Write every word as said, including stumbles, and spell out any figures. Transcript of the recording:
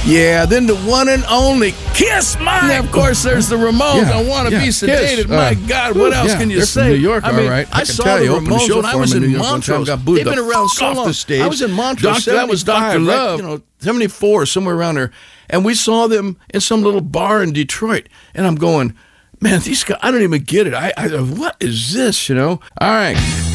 Yeah, then the one and only Kiss Mike. Now, of course, there's the Ramones. Yeah, I want to yeah, be Kiss. sedated. Uh, My God, what else yeah, can you they're say? from New York, I mean, all right. I I, can saw tell the you, opened the Ramones show when I for was them in in New York one time, Montrose. got booed They've the been around so fuck off long. the stage. I was in Montrose. Doctor, that was Doctor seventy-five, Love. right? You know, seventy-four, somewhere around there. And we saw them in some little bar in Detroit. And I'm going, man, these guys, I don't even get it. I, I what is this, you know? All right.